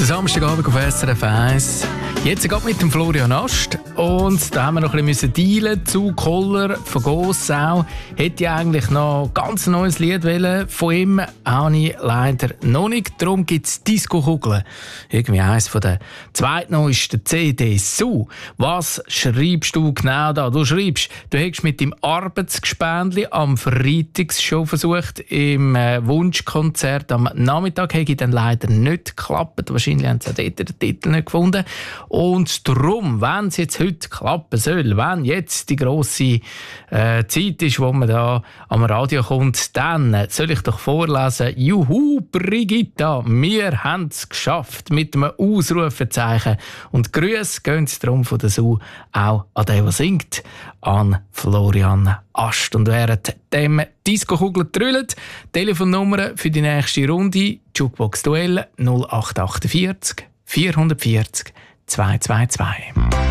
Samstagabend auf SRF 1. Jetzt geht mit dem Florian Ast. Und da haben wir noch ein bisschen dealen. Zu Koller von Gossau hätte ich eigentlich noch ein ganz neues Lied wollen. Von ihm habe ich leider noch nicht. Darum gibt es Disco-Kugeln. Irgendwie eines von den zweitneuesten CDs. So, was schreibst du genau da? Du schreibst, du hättest mit dem Arbeitsgespendli am Freitag schon versucht, im Wunschkonzert am Nachmittag. Hätte dann leider nicht geklappt. Wahrscheinlich haben sie auch dort den Titel nicht gefunden. Und darum, wenn es jetzt heute klappen soll, wenn jetzt die grosse Zeit ist, wo man da am Radio kommt, dann soll ich doch vorlesen: Juhu, Brigitta, wir haben es geschafft, mit einem Ausrufezeichen. Und Grüße gehen darum von der Su auch an den, der singt, an Florian Ast. Und während dem Disco-Kugel trüllt, Telefonnummer für die nächste Runde, Jukebox Duell 0848 440 222.